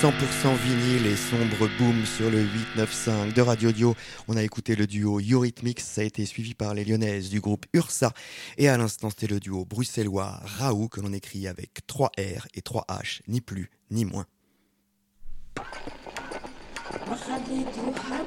100% vinyle et sombre boom sur le 895 de Radio Dio. On a écouté le duo Eurythmics, ça a été suivi par les Lyonnaises du groupe Ursa. Et à l'instant, c'était le duo bruxellois Raoult que l'on écrit avec 3 R et 3 H, ni plus ni moins.